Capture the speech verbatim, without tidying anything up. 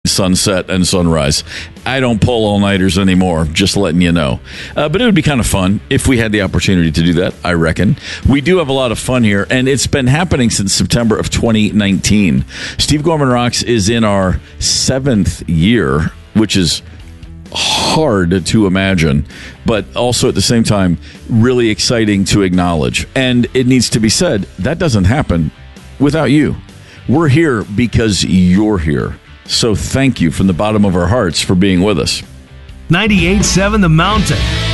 sunset and sunrise. I don't pull all-nighters anymore, just letting you know. Uh, but it would be kind of fun if we had the opportunity to do that, I reckon. We do have a lot of fun here, and it's been happening since September of twenty nineteen. Steve Gorman Rocks is in our seventh year, which is hard to imagine, but also at the same time, really exciting to acknowledge. And it needs to be said, that doesn't happen without you. We're here because you're here. So thank you from the bottom of our hearts for being with us. ninety-eight point seven The Mountain.